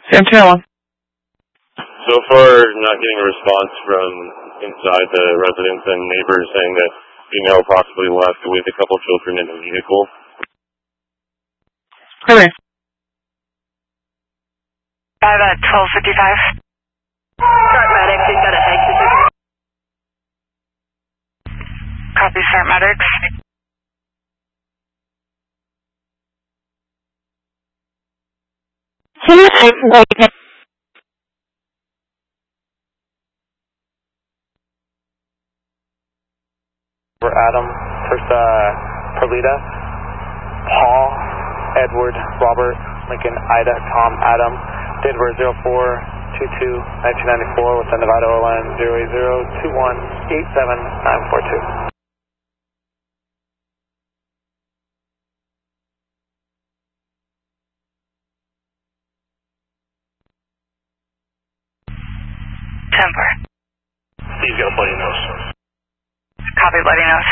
Sam 201. So far, not getting a response from inside the residence and neighbors saying that female possibly left with a couple children in a vehicle. Okay. I have a 1255. Start medics, he's got a head position. Copy, start medics. For Adam, first Perlita, Paul, Edward, Robert, Lincoln, Ida, Tom, Adam, Denver 0422 1994 with the Nevada OLN 0802187 942. Temper. He's got a bloody nose. Copy, bloody nose.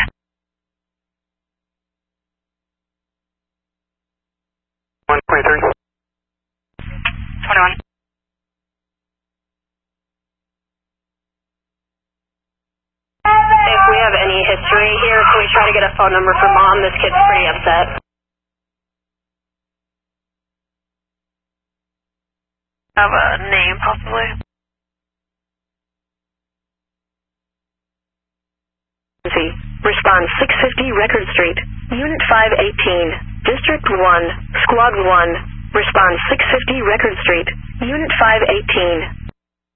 One 23. 21. If we have any history here, can we try to get a phone number for mom? This kid's pretty upset. Have a name, possibly. Respond 650 Record Street, Unit 518, District 1, Squad 1. Respond 650 Record Street, Unit 518.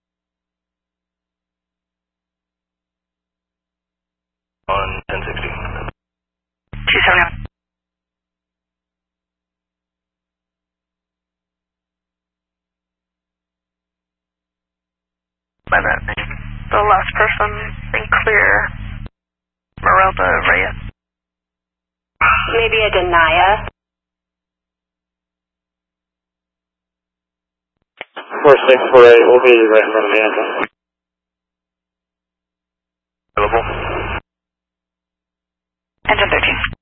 On 1060. 279. By that name. The last person in clear. Merelda Reyes. Maybe a Denia. 4648, we'll be right in front of the ambulance. Available. Engine 13.